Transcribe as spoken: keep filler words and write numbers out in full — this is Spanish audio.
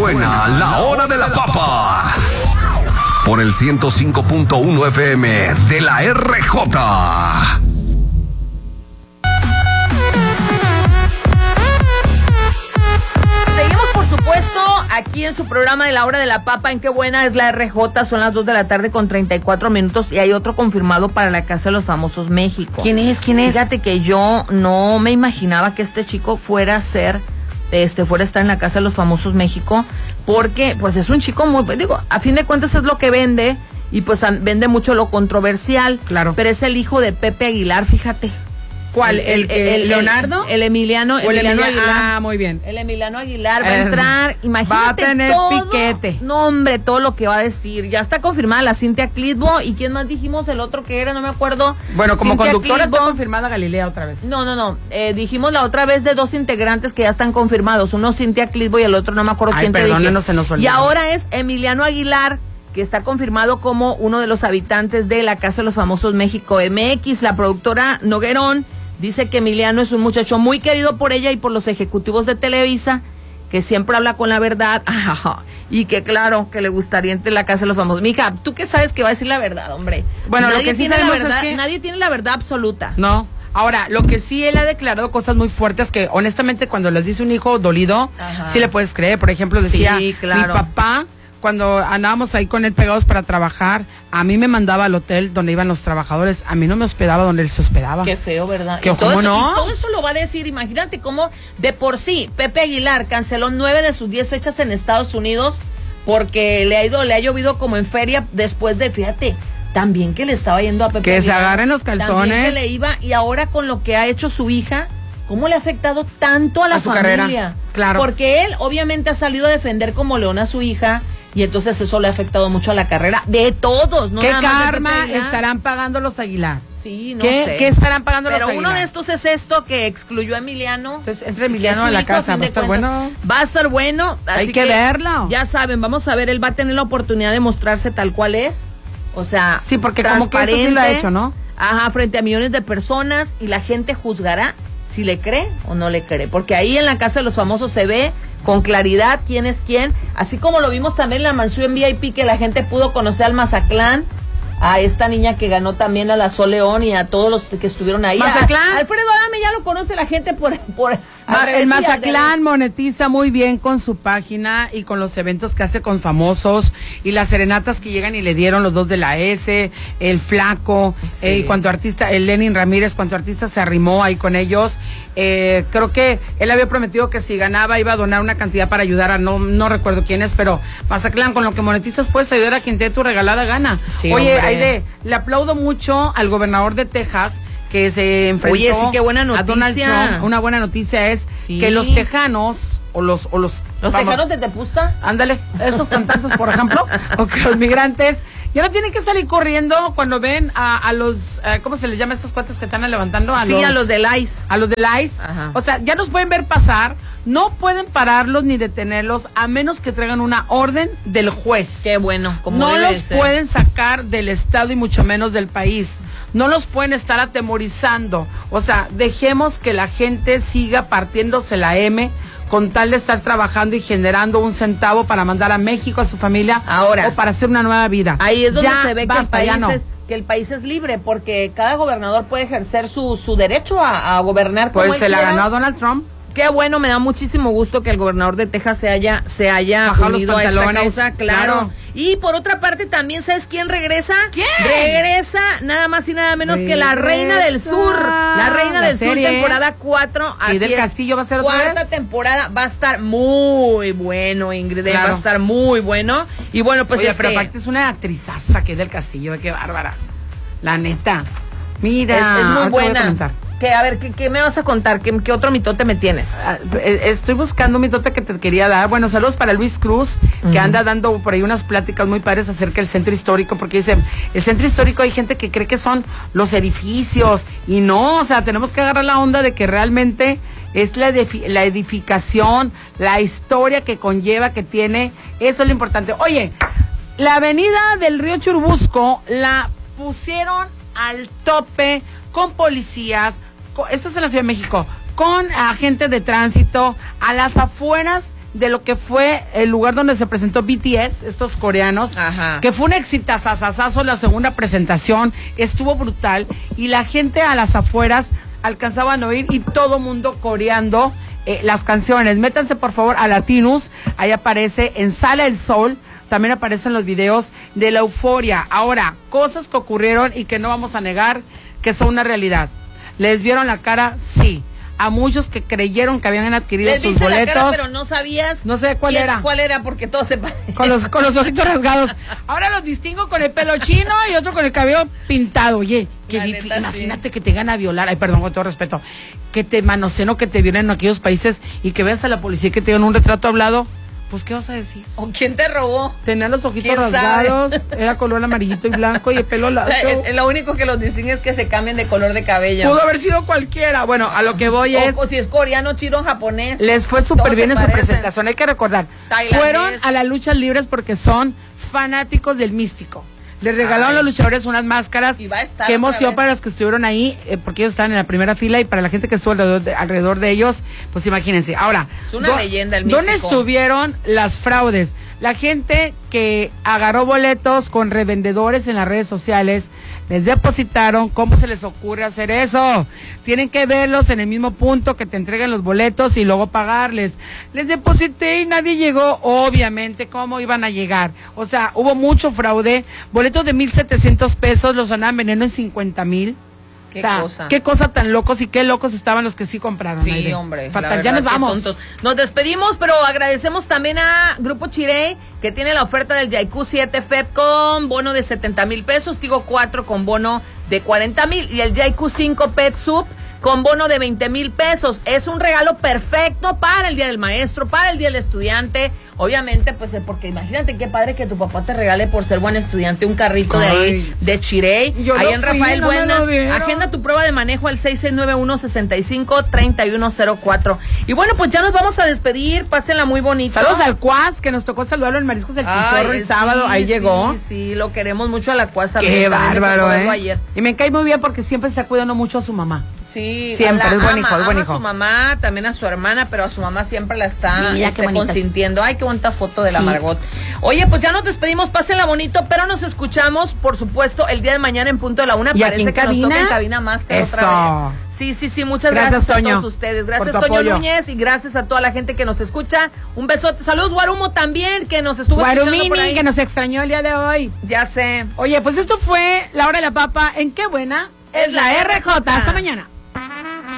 buena, la hora de la papa. Por el ciento cinco punto uno F M de la R J. Seguimos, por supuesto, aquí en su programa de la hora de la papa. En Qué Buena es la R J. Son las dos de la tarde con treinta y cuatro minutos y hay otro confirmado para la Casa de los Famosos México. ¿Quién es? ¿Quién es? Fíjate que yo no me imaginaba que este chico fuera a ser, este, fuera a estar en la Casa de los Famosos México, porque pues es un chico muy, digo, a fin de cuentas es lo que vende y pues a, vende mucho lo controversial. Claro. Pero es el hijo de Pepe Aguilar, fíjate. ¿Cuál? ¿El, el, el Leonardo? El, el Emiliano, ¿O el Emiliano Emilia? Aguilar. Ah, muy bien. El Emiliano Aguilar va a entrar, imagínate. Va a tener todo, piquete. No, hombre, todo lo que va a decir. Ya está confirmada la Cintia Clitbo. ¿Y quién más dijimos? El otro que era, no me acuerdo. Bueno, como Cynthia conductora Clitbo. está confirmada Galilea otra vez. No, no, no. Eh, dijimos la otra vez de dos integrantes que ya están confirmados. Uno Cintia Clitbo y el otro no me acuerdo Ay, quién te dije. perdónenos, se nos olvidó. Y ahora es Emiliano Aguilar, que está confirmado como uno de los habitantes de la Casa de los Famosos México M X. La productora Noguerón dice que Emiliano es un muchacho muy querido por ella y por los ejecutivos de Televisa, que siempre habla con la verdad y que claro, que le gustaría entre la Casa de los Famosos. Mija, ¿tú qué sabes que va a decir la verdad, hombre? Bueno, nadie lo que sí tiene la sabemos verdad, es que... nadie tiene la verdad absoluta. No. Ahora, lo que sí él ha declarado cosas muy fuertes que honestamente cuando les dice un hijo dolido, Ajá. sí le puedes creer. Por ejemplo, decía, Sí, claro. mi papá, cuando andábamos ahí con él pegados para trabajar, a mí me mandaba al hotel donde iban los trabajadores, a mí no me hospedaba donde él se hospedaba. Qué feo, ¿verdad? ¿Qué, y todo cómo eso, no? y todo eso lo va a decir, imagínate cómo de por sí Pepe Aguilar canceló nueve de sus diez fechas en Estados Unidos porque le ha ido, le ha llovido como en feria después de, fíjate, también que le estaba yendo a Pepe Que Aguilar, se agarren los calzones. También que le iba, y ahora con lo que ha hecho su hija, ¿cómo le ha afectado tanto a la A su familia? carrera, claro. Porque él obviamente ha salido a defender como león a su hija. Y entonces eso le ha afectado mucho a la carrera de todos, ¿no? ¿Qué nada más de karma Pepe Aguilar. estarán pagando los Aguilar? Sí, no ¿Qué, sé. ¿Qué estarán pagando Pero los uno Aguilar? de estos es esto que excluyó a Emiliano. Entonces, entre Emiliano a la casa, va a estar bueno. Va a estar bueno. Hay así que verlo. Ya saben, vamos a ver, él va a tener la oportunidad de mostrarse tal cual es. O sea, Sí, porque como que eso sí lo ha hecho, ¿no? Ajá, frente a millones de personas y la gente juzgará si le cree o no le cree. Porque ahí en la Casa de los Famosos se ve con claridad quién es quién. Así como lo vimos también en la mansión V I P, que la gente pudo conocer al Mazatlán, a esta niña que ganó también a la Sol León y a todos los que estuvieron ahí. Mazatlán. A Alfredo Adame ya lo conoce la gente por... por Ma- el Mazatlán Mazatlán monetiza muy bien con su página y con los eventos que hace con famosos y las serenatas que llegan y le dieron los dos de la S, el Flaco, Sí. eh, y cuanto artista, el Lenin Ramírez, cuanto artista se arrimó ahí con ellos. Eh, creo que él había prometido que si ganaba iba a donar una cantidad para ayudar a, no, no recuerdo quién es, pero Mazatlán, con lo que monetizas puedes ayudar a quien te dé tu regalada gana. Sí, Oye, hombre. Aide, le aplaudo mucho al gobernador de Texas, que se enfrentó Oye, sí, qué buena a Donald noticia. Trump. Una buena noticia es Sí. que los tejanos o los o los ¿Los vamos, tejanos de Tepusta? ándale, esos cantantes, por ejemplo, o que los migrantes ya no tienen que salir corriendo cuando ven a, a los eh, ¿cómo se les llama a estos cuates que están levantando? A Sí, los, a los del ICE. a los del ICE. Ajá. O sea, ya nos pueden ver pasar, no pueden pararlos ni detenerlos a menos que traigan una orden del juez. Qué bueno, como No debe los ser. pueden sacar del estado y mucho menos del país. No los pueden estar atemorizando. O sea, dejemos que la gente siga partiéndose la M con tal de estar trabajando y generando un centavo para mandar a México a su familia Ahora, o para hacer una nueva vida. Ahí es donde Ya, se ve basta, que, ya el no. país es, que el país es libre, porque cada gobernador puede ejercer su, su derecho a, a gobernar como Pues él se la quiera. ganó Donald Trump. Qué bueno, me da muchísimo gusto que el gobernador de Texas se haya, se haya Bajado los unido a esta pantalones, causa, claro. claro. Y por otra parte, también, ¿sabes quién regresa? ¿Quién? Regresa nada más y nada menos que la Regresa. Reina del Sur. La Reina La del serie. Sur, temporada cuatro. ¿Y del es. Castillo va a ser otra Cuarta vez? temporada, va a estar muy bueno, Ingrid, Claro. va a estar muy bueno. Y bueno, pues Oye, este, pero aparte es una actrizaza que es del Castillo, qué bárbara. La neta. Mira, es, es muy ahorita voy a buena. comentar. Que, a ver, ¿qué, qué me vas a contar? ¿Qué, qué otro mitote me tienes? Ah, eh, Estoy buscando un mitote que te quería dar. Bueno, saludos para Luis Cruz, que Ujú. anda dando por ahí unas pláticas muy padres acerca del centro histórico, porque dice, el centro histórico hay gente que cree que son los edificios, y no, o sea, tenemos que agarrar la onda de que realmente es la, edifi- la edificación, la historia que conlleva, que tiene, eso es lo importante. Oye, la avenida del río Churubusco la pusieron al tope con policías, con, esto es en la Ciudad de México, con agentes de tránsito, a las afueras de lo que fue el lugar donde se presentó B T S, estos coreanos, Ajá. que fue un exitazazazazo la segunda presentación, estuvo brutal, y la gente a las afueras alcanzaban a oír y todo mundo coreando eh, las canciones. Métanse por favor a Latinus, ahí aparece en Sala El Sol, también aparecen los videos de la euforia. Ahora, cosas que ocurrieron y que no vamos a negar que son una realidad. ¿Les vieron la cara? Sí. A muchos que creyeron que habían adquirido Les sus viste boletos. la cara, pero no sabías. No sé cuál quién- era. ¿Cuál era? Porque todo se parece. Con los, con los ojitos rasgados. Ahora los distingo con el pelo chino y otro con el cabello pintado. Oye, que La difí- neta, imagínate que te van a violar. Ay, perdón, con todo respeto. Que te manoseen o que te violen en aquellos países y que veas a la policía que te digan un retrato hablado. Pues, ¿qué vas a decir? ¿O quién te robó? Tenía los ojitos ¿Quién sabe? rasgados, era color amarillito y blanco y el pelo lacio. Eh, eh, Lo único que los distingue es que se cambien de color de cabello. Pudo haber sido cualquiera. Bueno, a lo que voy es... O, o si es coreano, chino, japonés. Les fue súper Todos bien se en su parecen. presentación, hay que recordar. Tailandés. Fueron a las luchas libres porque son fanáticos del místico. Les regalaron Ay. a los luchadores unas máscaras. Y va a estar Qué otra emoción vez. para los que estuvieron ahí, eh, porque ellos están en la primera fila y para la gente que estuvo alrededor de, alrededor de ellos, pues imagínense. Ahora, Es una do- leyenda el ¿dónde místico. estuvieron las fraudes? La gente que agarró boletos con revendedores en las redes sociales, les depositaron. ¿Cómo se les ocurre hacer eso? Tienen que verlos en el mismo punto que te entreguen los boletos y luego pagarles. Les deposité y nadie llegó. Obviamente, ¿cómo iban a llegar? O sea, hubo mucho fraude. Boletos de mil setecientos pesos los andaban vendiendo en cincuenta mil. Qué O sea, cosa. qué cosa tan locos y qué locos estaban los que sí compraron. Sí, Aide. hombre. la Fatal, ya verdad, nos qué vamos. tontos. Nos despedimos, pero agradecemos también a Grupo Chirey, que tiene la oferta del Yaiku siete Fed con bono de setenta mil pesos, Tigo cuatro con bono de cuarenta mil y el Yaiku cinco Pet Sub con bono de veinte mil pesos. Es un regalo perfecto para el Día del Maestro, para el Día del Estudiante. Obviamente, pues, eh, porque imagínate qué padre que tu papá te regale por ser buen estudiante un carrito de ahí, Ay. de Chirey. Yo Ahí no en fui, Rafael no me Buena. lo dieron. Agenda tu prueba de manejo al seis seis nueve uno, seis cinco, tres uno cero cuatro. Y bueno, pues ya nos vamos a despedir. Pásenla muy bonita. Saludos al Cuas, que nos tocó saludarlo en Mariscos del Chinchorro Ay, el sábado. sí, Ahí sí, llegó. Sí, lo queremos mucho a la Cuasa. Qué bárbaro, ¿eh? Ayer. Y me cae muy bien porque siempre está cuidando mucho a su mamá. Sí, Siempre, la es buen ama, hijo, es buen ama hijo. a su mamá, también a su hermana, pero a su mamá siempre la está Mira, qué este, bonita. consintiendo. Ay, qué bonita foto de la Sí. Margot. Oye, pues ya nos despedimos, pásenla bonito, pero nos escuchamos, por supuesto, el día de mañana en punto de la una. ¿Y Parece aquí en que cabina? nos toca en cabina máster Eso. otra vez. Sí, sí, sí, muchas Gracias, gracias, Toño, a todos ustedes. Gracias, por tu Toño apoyo. Núñez, y gracias a toda la gente que nos escucha. Un besote. Saludos, Guarumo, también, que nos estuvo escuchando por Guarumini, ahí. que nos extrañó el día de hoy. Ya sé. Oye, pues esto fue La Hora de la Papa. ¿En qué buena? Es la R J. Hasta mañana.